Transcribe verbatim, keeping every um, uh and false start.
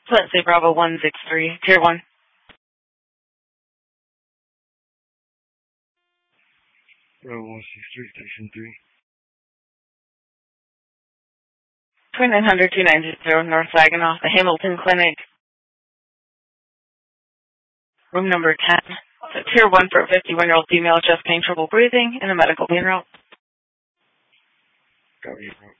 Let's say Bravo one six three, Tier one. Bravo one six three, Station three. twenty-nine hundred, two ninety, North Saginaw, the Hamilton Clinic. Room number ten. So Tier one for a fifty-one-year-old female, chest pain, trouble breathing, and a medical funeral. Copy.